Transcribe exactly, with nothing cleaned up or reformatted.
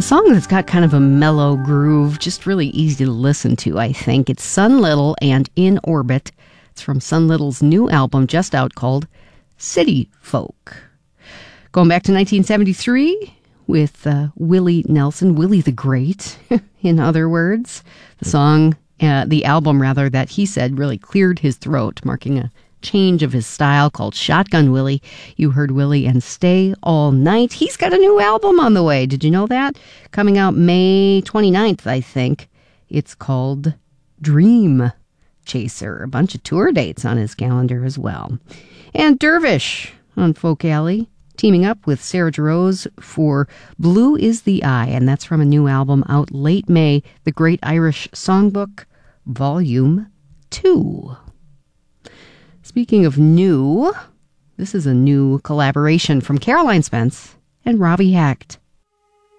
A song that's got kind of a mellow groove, just really easy to listen to, I think. It's Sun Little and In Orbit. It's from Sun Little's new album just out called City Folk. Going back to nineteen seventy-three with uh, Willie Nelson, Willie the Great, in other words. The song, uh, the album rather, that he said really cleared his throat, marking a change of his style, called Shotgun Willie. You heard Willie and Stay All Night. He's got a new album on the way. Did you know that? Coming out May twenty-ninth, I think. It's called Dream Chaser. A bunch of tour dates on his calendar as well. And Dervish on Folk Alley, teaming up with Sarah Jarosz for Blue is the Eye, and that's from a new album out late May, The Great Irish Songbook, Volume two. Speaking of new, this is a new collaboration from Caroline Spence and Robbie Hecht.